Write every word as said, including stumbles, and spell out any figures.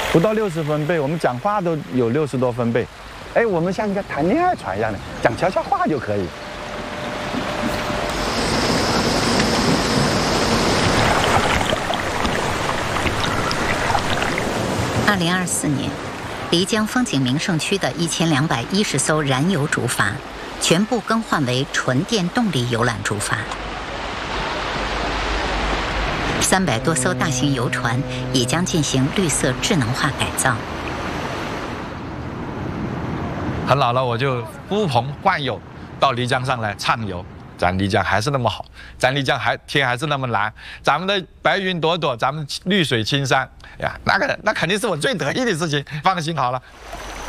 不到六十分贝，我们讲话都有六十多分贝。哎，我们像一个谈恋爱船一样的，讲悄悄话就可以。 二零二四年，漓江风景名胜区的一千两百一十艘燃油竹筏，全部更换为纯电动力游览竹筏。三百多艘大型游船也将进行绿色智能化改造。 很老了，我就呼朋唤友到漓江上来畅游。咱漓江还是那么好，咱漓江还天还是那么蓝，咱们的白云朵朵，咱们绿水青山呀，那个那肯定是我最得意的事情，放心好了。